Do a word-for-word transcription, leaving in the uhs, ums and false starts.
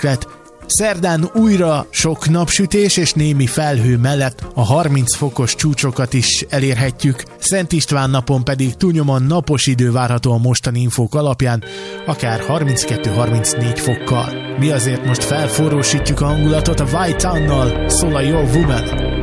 hőmérséklet. Szerdán újra sok napsütés és némi felhő mellett a harminc fokos csúcsokat is elérhetjük, Szent István napon pedig túlnyomóan napos idő várható a mostani infók alapján, akár harminckettő-harmincnégy fokkal. Mi azért most felforrósítjuk a hangulatot a White Town-nal, szól a Your Woman.